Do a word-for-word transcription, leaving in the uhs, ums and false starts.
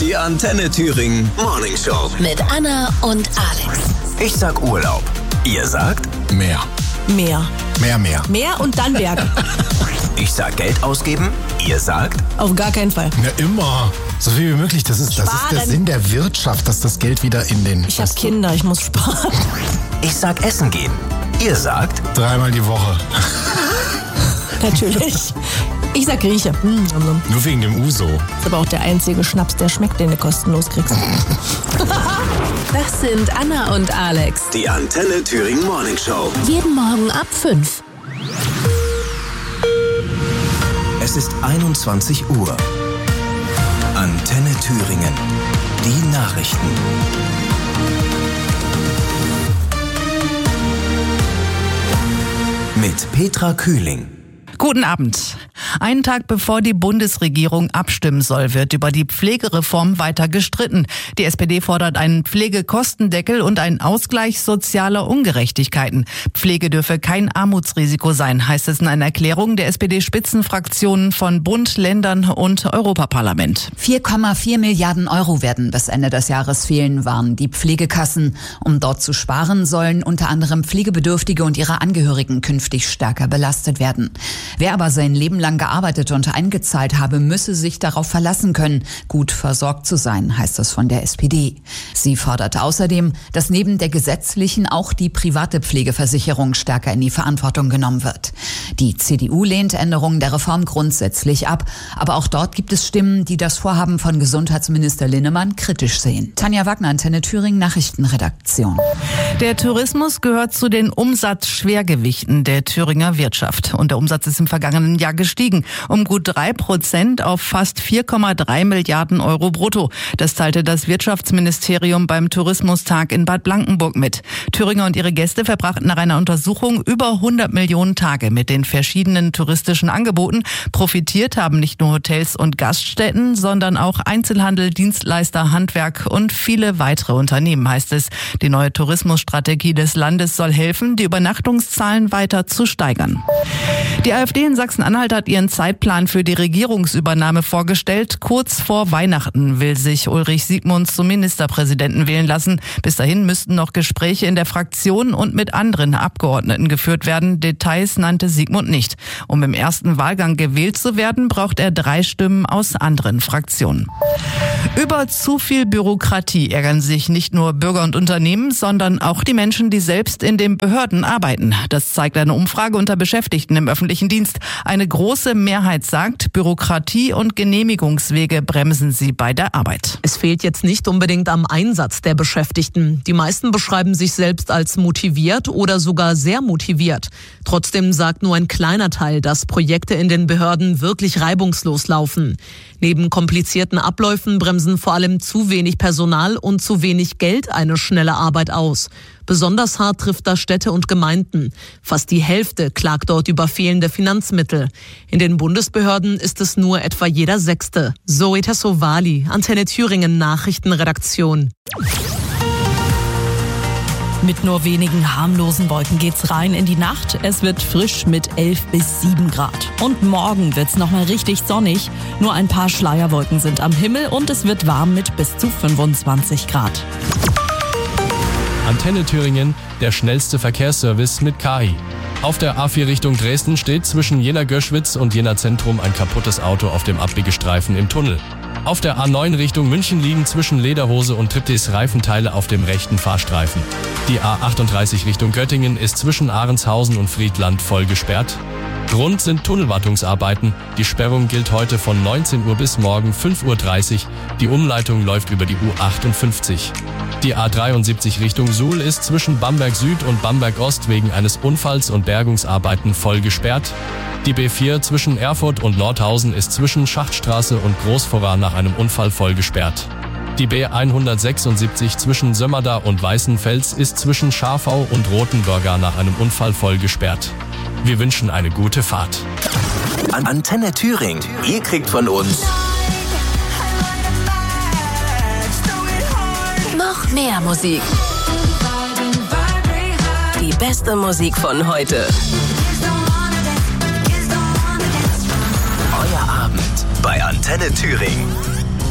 Die Antenne Thüringen Morning Show. Mit Anna und Alex. Ich sag Urlaub. Ihr sagt Mehr. Mehr. Mehr, mehr. Mehr und dann Berge. Ich sag Geld ausgeben. Ihr sagt Auf gar keinen Fall. Ja, immer. So viel wie möglich. Das ist, das ist der Sparen. Sinn der Wirtschaft, dass das Geld wieder in den... Ich habe Kinder, ich muss sparen. Ich sag essen gehen. Ihr sagt Dreimal die Woche. Natürlich. Ich sag Grieche. Hm, Nur wegen dem Uso. ist aber auch der einzige Schnaps, der schmeckt, den du kostenlos kriegst. Das sind Anna und Alex. die Antenne Thüringen Morning Show. Jeden Morgen ab fünf. Es ist einundzwanzig Uhr. Antenne Thüringen. Die Nachrichten. Mit Petra Kühling. Guten Abend. Einen Tag bevor die Bundesregierung abstimmen soll, wird über die Pflegereform weiter gestritten. Die S P D fordert einen Pflegekostendeckel und einen Ausgleich sozialer Ungerechtigkeiten. Pflege dürfe kein Armutsrisiko sein, heißt es in einer Erklärung der S P D-Spitzenfraktionen von Bund, Ländern und Europaparlament. vier Komma vier Milliarden Euro werden bis Ende des Jahres fehlen, warnen die Pflegekassen. Um dort zu sparen, sollen unter anderem Pflegebedürftige und ihre Angehörigen künftig stärker belastet werden. Wer aber sein Leben lang gearbeitet und eingezahlt habe, müsse sich darauf verlassen können, gut versorgt zu sein, heißt es von der S P D. Sie fordert außerdem, dass neben der gesetzlichen auch die private Pflegeversicherung stärker in die Verantwortung genommen wird. Die C D U lehnt Änderungen der Reform grundsätzlich ab, aber auch dort gibt es Stimmen, die das Vorhaben von Gesundheitsminister Linnemann kritisch sehen. Tanja Wagner, Antenne Thüringen, Nachrichtenredaktion. Der Tourismus gehört zu den Umsatzschwergewichten der Thüringer Wirtschaft. Und der Umsatz ist im vergangenen Jahr gestiegen, um gut drei Prozent auf fast vier Komma drei Milliarden Euro brutto. Das teilte das Wirtschaftsministerium beim Tourismustag in Bad Blankenburg mit. Thüringer und ihre Gäste verbrachten nach einer Untersuchung über hundert Millionen Tage mit den verschiedenen touristischen Angeboten. Profitiert haben nicht nur Hotels und Gaststätten, sondern auch Einzelhandel, Dienstleister, Handwerk und viele weitere Unternehmen, heißt es. Die neue Tourismusstrategie des Landes soll helfen, die Übernachtungszahlen weiter zu steigern. Die AfD in Sachsen-Anhalt hat ihren Zeitplan für die Regierungsübernahme vorgestellt. Kurz vor Weihnachten will sich Ulrich Siegmunds zum Ministerpräsidenten wählen lassen. Bis dahin müssten noch Gespräche in der Fraktion und mit anderen Abgeordneten geführt werden. Details nannte Siegmund nicht. Um im ersten Wahlgang gewählt zu werden, braucht er drei Stimmen aus anderen Fraktionen. Über zu viel Bürokratie ärgern sich nicht nur Bürger und Unternehmen, sondern auch die Menschen, die selbst in den Behörden arbeiten. Das zeigt eine Umfrage unter Beschäftigten im öffentlichen Dienst. Eine große Mehrheit sagt, Bürokratie und Genehmigungswege bremsen sie bei der Arbeit. Es fehlt jetzt nicht unbedingt am Einsatz der Beschäftigten. Die meisten beschreiben sich selbst als motiviert oder sogar sehr motiviert. Trotzdem sagt nur ein kleiner Teil, dass Projekte in den Behörden wirklich reibungslos laufen. Neben komplizierten Abläufen bremsen vor allem zu wenig Personal und zu wenig Geld eine schnelle Arbeit aus. Besonders hart trifft das Städte und Gemeinden. Fast die Hälfte klagt dort über fehlende Finanzmittel. In den Bundesbehörden ist es nur etwa jeder Sechste. Zoe Tassovali, Antenne Thüringen Nachrichtenredaktion. Mit nur wenigen harmlosen Wolken geht's rein in die Nacht. Es wird frisch mit elf bis sieben Grad. Und morgen wird's nochmal richtig sonnig. Nur ein paar Schleierwolken sind am Himmel und es wird warm mit bis zu fünfundzwanzig Grad. Antenne Thüringen, der schnellste Verkehrsservice mit K I. Auf der A vier Richtung Dresden steht zwischen Jena-Göschwitz und Jena-Zentrum ein kaputtes Auto auf dem Abbiegestreifen im Tunnel. Auf der A neun Richtung München liegen zwischen Lederhose und Triptis Reifenteile auf dem rechten Fahrstreifen. Die A achtunddreißig Richtung Göttingen ist zwischen Ahrenshausen und Friedland voll gesperrt. Grund sind Tunnelwartungsarbeiten. Die Sperrung gilt heute von neunzehn Uhr bis morgen fünf Uhr dreißig. Die Umleitung läuft über die U achtundfünfzig. Die A dreiundsiebzig Richtung Suhl ist zwischen Bamberg Süd und Bamberg Ost wegen eines Unfalls und Bergungsarbeiten voll gesperrt. Die B vier zwischen Erfurt und Nordhausen ist zwischen Schachtstraße und Großvorrah nach einem Unfall voll gesperrt. Die B hundertsechsundsiebzig zwischen Sömmerda und Weißenfels ist zwischen Scharfau und Rothenburger nach einem Unfall voll gesperrt. Wir wünschen eine gute Fahrt. Antenne Thüringen. Ihr kriegt von uns Noch mehr Musik. Die beste Musik von heute. Euer Abend bei Antenne Thüringen.